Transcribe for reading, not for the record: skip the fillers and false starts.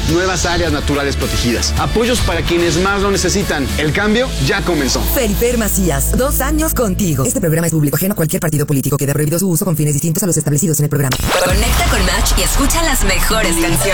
nuevas áreas naturales protegidas, apoyos para quienes más lo necesitan. El cambio ya comenzó. Feliper Macías, 2 años contigo. Este programa es público, ajeno a cualquier partido político. Queda prohibido su uso con fines distintos a los establecidos en el programa. Conecta con Match y escucha las mejores canciones.